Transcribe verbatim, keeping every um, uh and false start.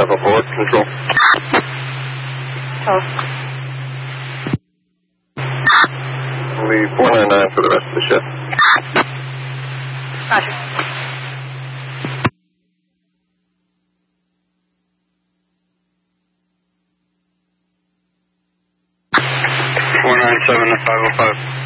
five aboard, control. Control. Leave four nine nine for the rest of the shift. Roger. four nine seven to five oh five.